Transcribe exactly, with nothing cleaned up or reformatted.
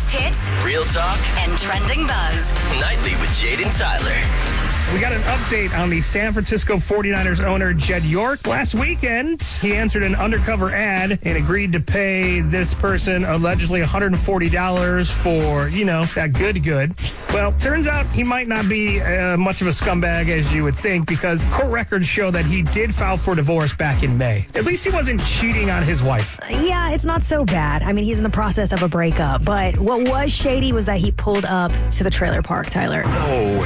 Greatest hits, real talk, and trending buzz. Nightly with Jade and Tyler. We got an update on the San Francisco forty-niners owner, Jed York. Last weekend, he answered an undercover ad and agreed to pay this person allegedly one hundred forty dollars for, you know, that good good. Well, turns out he might not be uh, much of a scumbag as you would think, because court records show that he did file for divorce back in May. At least he wasn't cheating on his wife. Yeah, it's not so bad. I mean, he's in the process of a breakup. But what was shady was that he pulled up to the trailer park, Tyler. Oh,